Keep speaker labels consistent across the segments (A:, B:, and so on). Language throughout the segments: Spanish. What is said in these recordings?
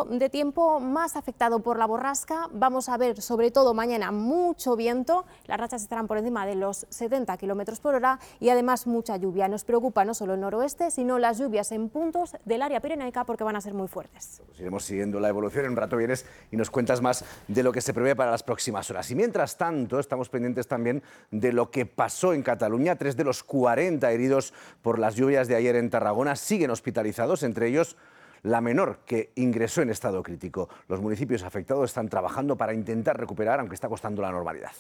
A: cambio de tiempo más afectado por la borrasca. Vamos a ver sobre todo mañana mucho viento, las rachas estarán por encima de los 70 km/h y además mucha lluvia. Nos preocupa no solo el noroeste, sino las lluvias en puntos del área pirenaica porque van a ser muy fuertes.
B: Pues iremos siguiendo la evolución, en un rato vienes y nos cuentas más de lo que se prevé para las próximas horas. Y mientras tanto estamos pendientes también de lo que pasó en Cataluña. 3 de los 40 heridos por las lluvias de ayer en Tarragona siguen hospitalizados, entre ellos la menor, que ingresó en estado crítico. Los municipios afectados están trabajando para intentar recuperar, aunque está costando la normalidad.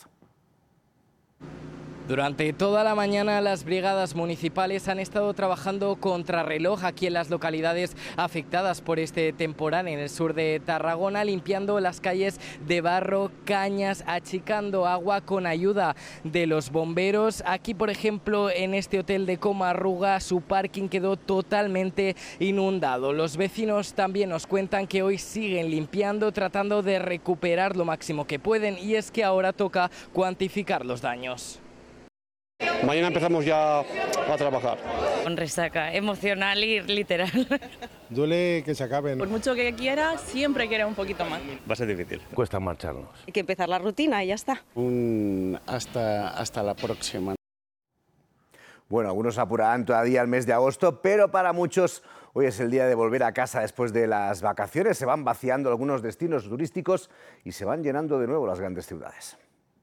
C: Durante toda la mañana las brigadas municipales han estado trabajando contrarreloj aquí en las localidades afectadas por este temporal en el sur de Tarragona, limpiando las calles de barro, cañas, achicando agua con ayuda de los bomberos. Aquí, por ejemplo, en este hotel de Comarruga, su parking quedó totalmente inundado. Los vecinos también nos cuentan que hoy siguen limpiando, tratando de recuperar lo máximo que pueden, y es que ahora toca cuantificar los daños.
D: Mañana empezamos ya a trabajar.
E: Con resaca emocional y literal.
F: Duele que se acaben.
G: Por mucho que quiera, siempre quiere un poquito más.
D: Va a ser difícil.
F: Cuesta marcharnos.
E: Hay que empezar la rutina y ya está.
F: Hasta la próxima.
B: Bueno, algunos apurarán todavía el mes de agosto, pero para muchos hoy es el día de volver a casa después de las vacaciones. Se van vaciando algunos destinos turísticos y se van llenando de nuevo las grandes ciudades.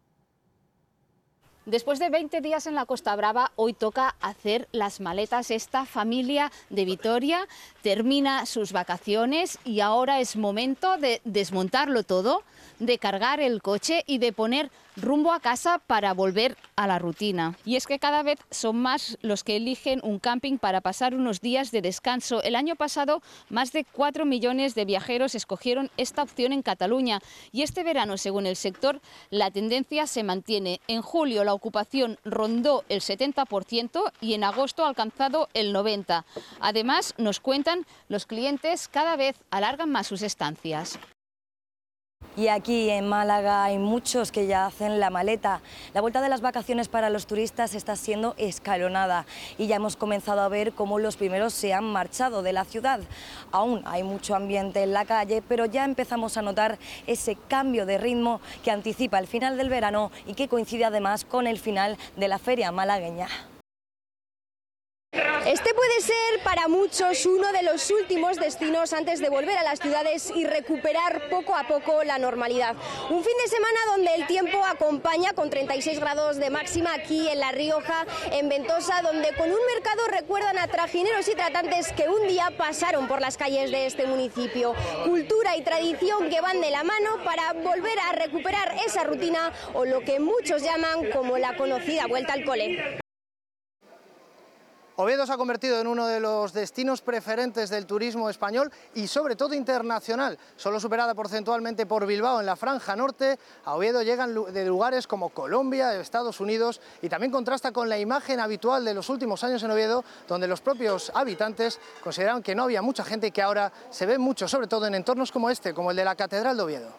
H: Después de 20 días en la Costa Brava, hoy toca hacer las maletas. Esta familia de Vitoria termina sus vacaciones y ahora es momento de desmontarlo todo, de cargar el coche y de poner rumbo a casa para volver a la rutina. Y es que cada vez son más los que eligen un camping para pasar unos días de descanso. El año pasado, más de 4 millones de viajeros escogieron esta opción en Cataluña. Y este verano, según el sector, la tendencia se mantiene. En julio la ocupación rondó el 70% y en agosto ha alcanzado el 90%. Además, nos cuentan, los clientes cada vez alargan más sus estancias.
E: Y aquí en Málaga hay muchos que ya hacen la maleta. La vuelta de las vacaciones para los turistas está siendo escalonada y ya hemos comenzado a ver cómo los primeros se han marchado de la ciudad. Aún hay mucho ambiente en la calle, pero ya empezamos a notar ese cambio de ritmo que anticipa el final del verano y que coincide además con el final de la feria malagueña.
I: Este puede ser para muchos uno de los últimos destinos antes de volver a las ciudades y recuperar poco a poco la normalidad. Un fin de semana donde el tiempo acompaña con 36 grados de máxima aquí en La Rioja, en Ventosa, donde con un mercado recuerdan a trajineros y tratantes que un día pasaron por las calles de este municipio. Cultura y tradición que van de la mano para volver a recuperar esa rutina o lo que muchos llaman como la conocida vuelta al cole.
J: Oviedo se ha convertido en uno de los destinos preferentes del turismo español y sobre todo internacional, solo superada porcentualmente por Bilbao en la franja norte. A Oviedo llegan de lugares como Colombia, Estados Unidos, y también contrasta con la imagen habitual de los últimos años en Oviedo, donde los propios habitantes consideraron que no había mucha gente y que ahora se ve mucho, sobre todo en entornos como este, como el de la Catedral de Oviedo.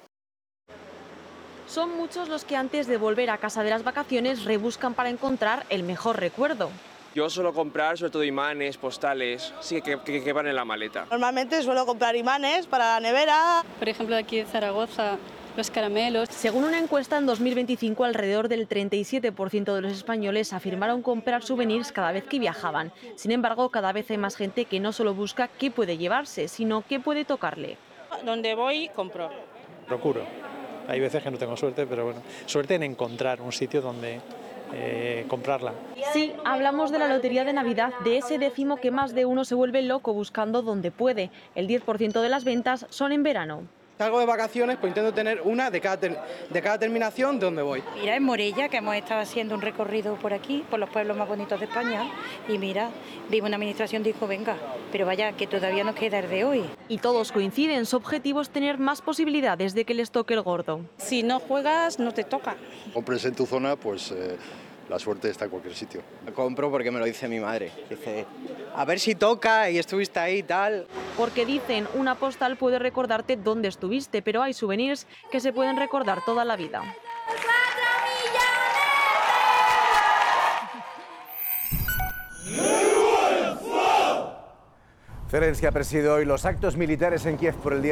G: Son muchos los que antes de volver a casa de las vacaciones rebuscan para encontrar el mejor recuerdo.
K: Yo suelo comprar sobre todo imanes, postales, sí, que van en la maleta.
L: Normalmente suelo comprar imanes para la nevera.
M: Por ejemplo, aquí en Zaragoza, los caramelos.
G: Según una encuesta en 2025, alrededor del 37% de los españoles afirmaron comprar souvenirs cada vez que viajaban. Sin embargo, cada vez hay más gente que no solo busca qué puede llevarse, sino qué puede tocarle.
L: Donde voy, compro.
N: Procuro. Hay veces que no tengo suerte, pero bueno, suerte en encontrar un sitio donde comprarla.
G: Sí, hablamos de la lotería de Navidad, de ese décimo que más de uno se vuelve loco buscando donde puede. El 10% de las ventas son en verano.
O: Salgo de vacaciones, pues intento tener una de cada terminación de donde voy.
P: Mira, en Morella, que hemos estado haciendo un recorrido por aquí, por los pueblos más bonitos de España, y mira, vimos una administración dijo, venga, pero vaya, que todavía nos queda el de hoy.
G: Y todos coinciden, su objetivo es tener más posibilidades de que les toque el gordo.
L: Si no juegas, no te toca.
Q: Compres en tu zona, pues la suerte está en cualquier sitio.
R: Compro porque me lo dice mi madre. Dice, a ver si toca y estuviste ahí y tal.
G: Porque dicen, una postal puede recordarte dónde estuviste, pero hay souvenirs que se pueden recordar toda la vida.
B: Zelensky ha presidido hoy los actos militares en Kiev por el día